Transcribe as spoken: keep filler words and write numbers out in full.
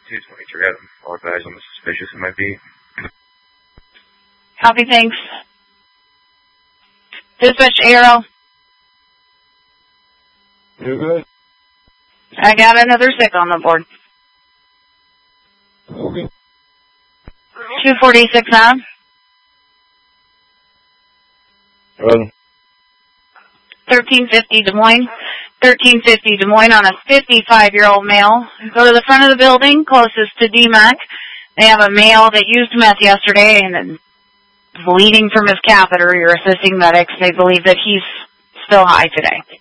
two twenty-three Adam. All advise on the suspicious in my beat. Copy, thanks. Dispatch Arrow. You good? I got another sick on the board. Okay. two forty-six on. Run. thirteen fifty Des Moines. thirteen fifty Des Moines on a fifty-five-year-old male. Go to the front of the building closest to D MAC. They have a male that used meth yesterday and is bleeding from his catheter. You're assisting medics. They believe that he's still high today.